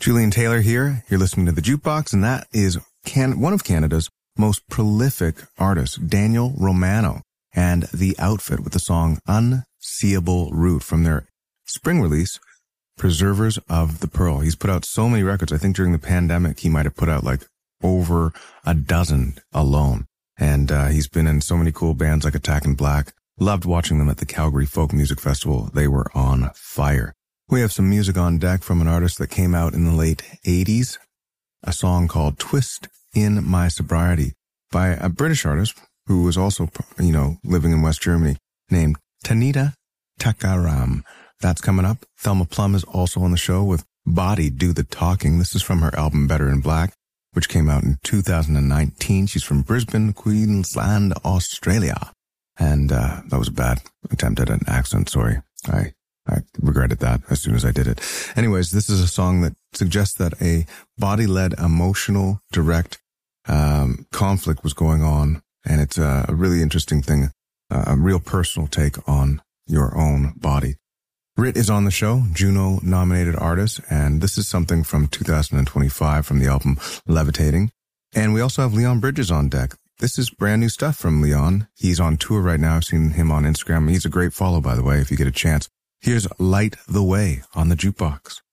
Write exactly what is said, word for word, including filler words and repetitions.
Julian Taylor here. You're listening to The Jukebox, and that is Can- one of Canada's most prolific artists, Daniel Romano, and The Outfit with the song Unseeable Route from their spring release, Preservers of the Pearl. He's put out so many records. I think during the pandemic, he might have put out like over a dozen alone. And uh, he's been in so many cool bands like Attack in Black. Loved watching them at the Calgary Folk Music Festival. They were on fire. We have some music on deck from an artist that came out in the late eighties, a song called Twist in My Sobriety by a British artist who was also, you know, living in West Germany named Tanita Takaram. That's coming up. Thelma Plum is also on the show with Body Do the Talking. This is from her album Better in Black, which came out in two thousand nineteen. She's from Brisbane, Queensland, Australia. And uh that was a bad attempt at an accent. Sorry. I I regretted that as soon as I did it. Anyways, this is a song that suggests that a body-led, emotional, direct um conflict was going on. And it's a, a really interesting thing, uh, a real personal take on your own body. Rit is on the show, Juno-nominated artist, and this is something from two thousand twenty-five from the album Levitating. And we also have Leon Bridges on deck. This is brand new stuff from Leon. He's on tour right now. I've seen him on Instagram. He's a great follow, by the way, if you get a chance. Here's Light the Way on the Jukebox.